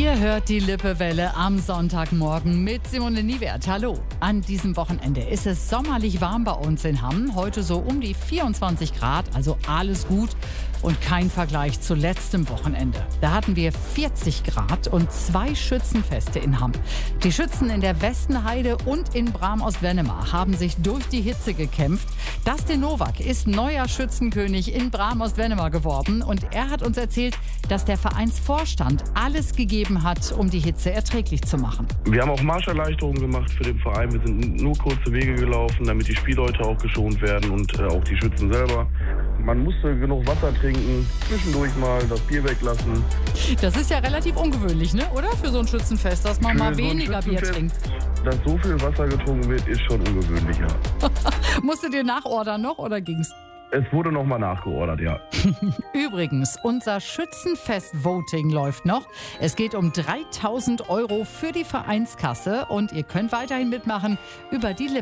Ihr hört die Lippewelle am Sonntagmorgen mit Simone Niewert. Hallo. An diesem Wochenende ist es sommerlich warm bei uns in Hamm. Heute so um die 24 Grad, also alles gut und kein Vergleich zu letztem Wochenende. Da hatten wir 40 Grad und 2 Schützenfeste in Hamm. Die Schützen in der Westenheide und in Bram-Ost-Wennemar haben sich durch die Hitze gekämpft. Dustin Nowak ist neuer Schützenkönig in Bram-Ost-Wennemar geworden und er hat uns erzählt, dass der Vereinsvorstand alles gegeben hat, um die Hitze erträglich zu machen. Wir haben auch Marscherleichterungen gemacht für den Verein. Wir sind nur kurze Wege gelaufen, damit die Spielleute auch geschont werden und auch die Schützen selber. Man musste genug Wasser trinken, zwischendurch mal das Bier weglassen. Das ist ja relativ ungewöhnlich, ne? Oder? Für so ein Schützenfest, dass man Für mal so ein weniger Bier trinkt. Dass so viel Wasser getrunken wird, ist schon ungewöhnlicher. Musstet ihr nachordern noch oder ging's? Es wurde nochmal nachgeordert, ja. Übrigens, unser Schützenfest-Voting läuft noch. Es geht um 3.000 € für die Vereinskasse und ihr könnt weiterhin mitmachen über die